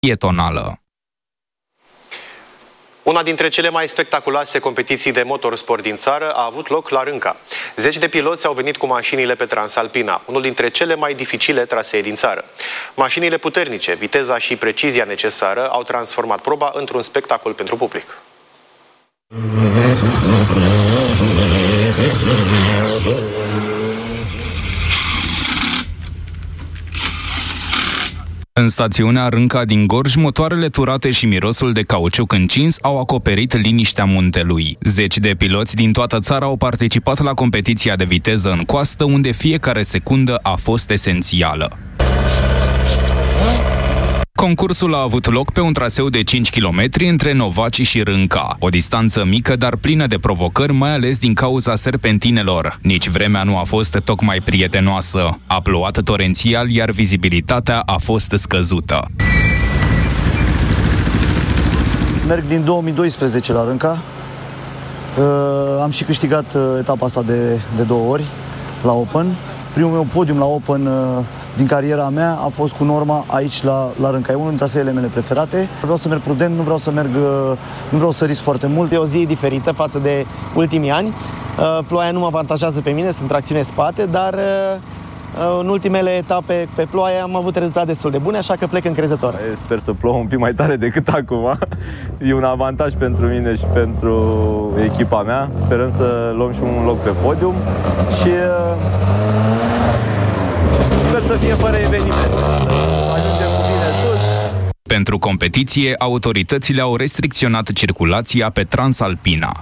pietonală. Una dintre cele mai spectaculoase competiții de motorsport din țară a avut loc la Rânca. Zeci de piloți au venit cu mașinile pe Transalpina, unul dintre cele mai dificile trasee din țară. Mașinile puternice, viteza și precizia necesară au transformat proba într-un spectacol pentru public. În stațiunea Rânca din Gorj, motoarele turate și mirosul de cauciuc încins au acoperit liniștea muntelui. Zeci de piloți din toată țara au participat la competiția de viteză în coastă, unde fiecare secundă a fost esențială. Concursul a avut loc pe un traseu de 5 km între Novaci și Rânca. O distanță mică, dar plină de provocări, mai ales din cauza serpentinelor. Nici vremea nu a fost tocmai prietenoasă. A plouat torențial, iar vizibilitatea a fost scăzută. Merg din 2012 la Rânca. Am și câștigat etapa asta de 2 ori la Open. Primul meu podium la Open din cariera mea a fost cu Norma aici la Rânca. E unul dintre traseele mele preferate. Vreau să merg prudent, nu vreau să risc foarte mult. E o zi diferită față de ultimii ani. Ploaia nu mă avantajează pe mine, sunt tracțiune spate, dar în ultimele etape pe ploaie am avut rezultate destul de bune, așa că plec încrezător. Sper să plouă un pic mai tare decât acum. E un avantaj pentru mine și pentru echipa mea. Sperăm să luăm și un loc pe podium și sper să fie fără eveniment. Ajungem cu bine sus. Pentru competiție, autoritățile au restricționat circulația pe Transalpina.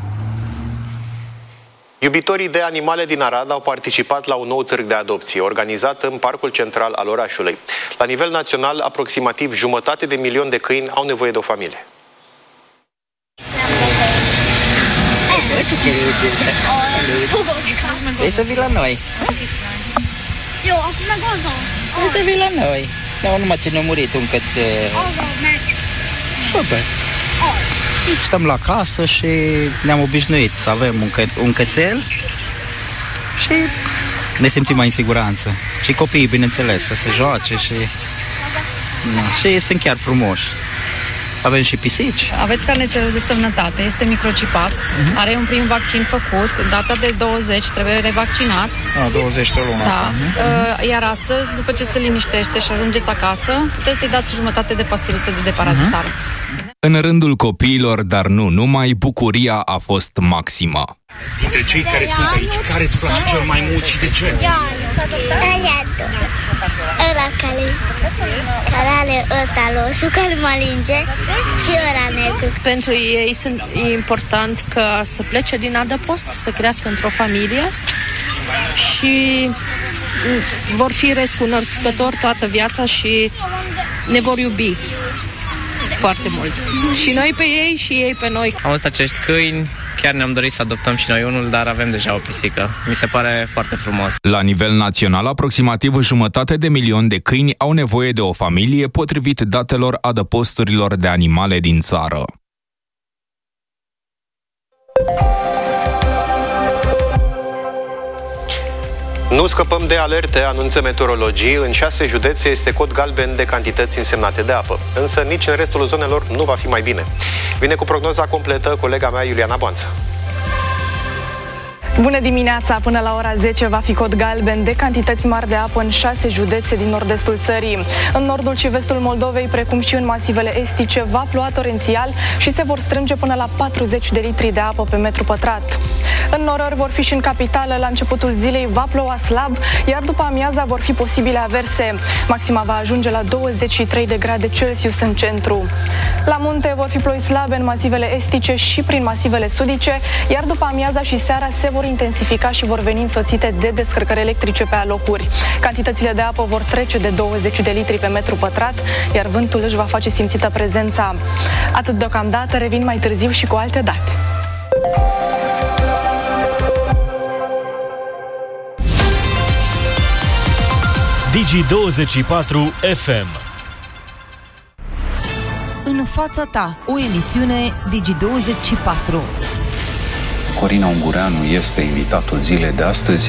Iubitorii de animale din Arad au participat la un nou târg de adopție, organizat în Parcul Central al orașului. La nivel național, aproximativ 1,5 milion de câini au nevoie de o familie. Vrei să vii la noi? Eu, acum acolo. Vrei să vii la noi? Nu, numai ce ne-a murit un cățel. Bă, stăm la casă și ne-am obișnuit să avem un cățel și ne simțim mai în siguranță. Și copiii, bineînțeles, să se joace și sunt chiar frumoși. Avem și pisici. Aveți carnețelul de sănătate, este microcipat, are un prim vaccin făcut, data de 20 trebuie revaccinat. 20 de lună. Da. Iar astăzi, după ce se liniștește și ajungeți acasă, puteți să-i dați jumătate de pastiliță de deparazitare. În rândul copiilor, dar nu numai, bucuria a fost maximă. Dintre cei care sunt aici, care îți place cel mai mult și de ce? Ăla care are ăsta roșu, care mă alinge, și ăla negru. Pentru ei e important ca să plece din adăpost, să crească într-o familie și vor fi recunoscători toată viața și ne vor iubi foarte mult. Și noi pe ei și ei pe noi. Am văzut acești câini, chiar ne-am dorit să adoptăm și noi unul, dar avem deja o pisică. Mi se pare foarte frumos. La nivel național, aproximativ 1,5 milion de câini au nevoie de o familie, potrivit datelor adăposturilor de animale din țară. Nu scăpăm de alerte, anunță meteorologii. În 6 județe este cod galben de cantități însemnate de apă. Însă nici în restul zonelor nu va fi mai bine. Vine cu prognoza completă colega mea, Iuliana Boanță. Bună dimineața! Până la ora 10 va fi cod galben de cantități mari de apă în 6 județe din nord-estul țării. În nordul și vestul Moldovei, precum și în masivele estice, va ploua torențial și se vor strânge până la 40 de litri de apă pe metru pătrat. În norări vor fi și în capitală. La începutul zilei va ploua slab, iar după amiaza vor fi posibile averse. Maxima va ajunge la 23 de grade Celsius în centru. La munte vor fi ploi slabe în masivele estice și prin masivele sudice, iar după amiaza și seara se vor intensifica și vor veni însoțite de descărcări electrice pe alocuri. Cantitățile de apă vor trece de 20 de litri pe metru pătrat, iar vântul își va face simțită prezența. Atât deocamdată, revin mai târziu și cu alte date. Digi24 FM. În fața ta, o emisiune Digi24. Corina Ungureanu este invitatul zilei de astăzi.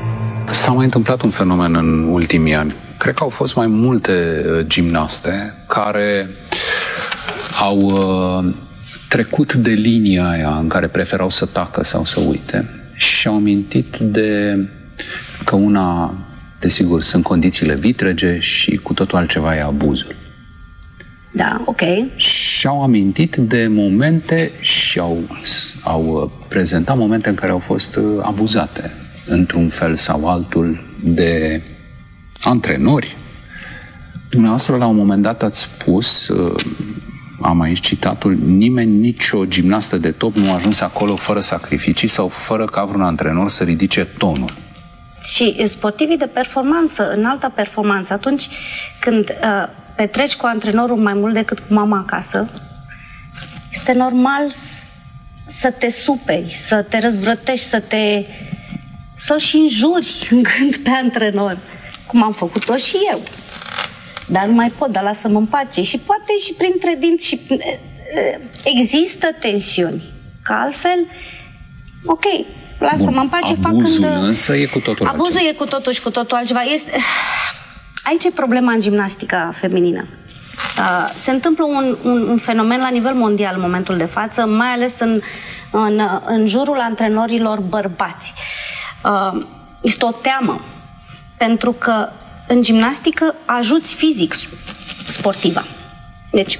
S-a mai întâmplat un fenomen în ultimii ani. Cred că au fost mai multe gimnaste care au trecut de linia aia în care preferau să tacă sau să uite și au amintit că una, desigur, sunt condițiile vitrege și cu totul altceva e abuzul. Da, ok. Și-au amintit de momente și au prezentat momente în care au fost abuzate, într-un fel sau altul, de antrenori. Dumneavoastră, la un moment dat, ați spus, am aici citatul, nimeni, nicio gimnastă de top nu a ajuns acolo fără sacrificii sau fără ca vreun antrenor să ridice tonul. Și sportivii de performanță, înaltă performanță, atunci când petreci cu antrenorul mai mult decât cu mama acasă, este normal să te superi, să te răzvrătești, să-l și înjuri în gând pe antrenor, cum am făcut-o și eu. Dar nu mai pot, dar lasă-mă în pace. Și poate și printre dinți și există tensiuni. Că altfel, ok, lasă-mă în pace. Abuzul însă e cu totul altceva. Abuzul e cu totul și cu totul altceva. Aici e problema în gimnastica feminină. Se întâmplă un fenomen la nivel mondial în momentul de față, mai ales în jurul antrenorilor bărbați. Este o teamă, pentru că în gimnastică ajuți fizic sportiva. Deci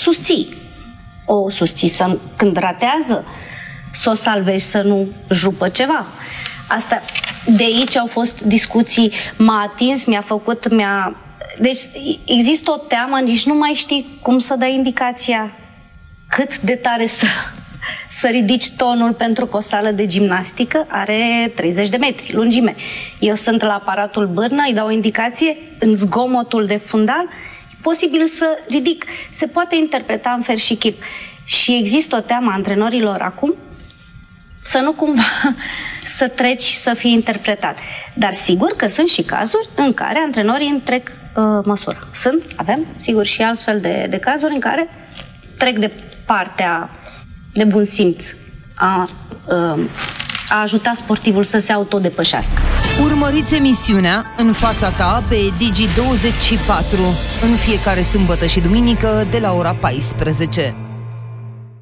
o susții când ratează, să o salvezi, să nu jupă ceva. Asta, de aici au fost discuții, m-a atins, mi-a făcut, Deci există o teamă, nici nu mai știi cum să dai indicația cât de tare să ridici tonul, pentru că o sală de gimnastică are 30 de metri lungime. Eu sunt la aparatul bârnă, îi dau o indicație, în zgomotul de fundal, e posibil să ridic. Se poate interpreta în fel și chip. Și există o teamă a antrenorilor acum să nu cumva să treci și să fii interpretat. Dar sigur că sunt și cazuri în care antrenorii întrec măsură. Avem, sigur, și altfel de cazuri în care trec de partea de bun simț a ajuta sportivul să se autodepășească. Urmăriți emisiunea În fața ta pe Digi24 în fiecare sâmbătă și duminică de la ora 14.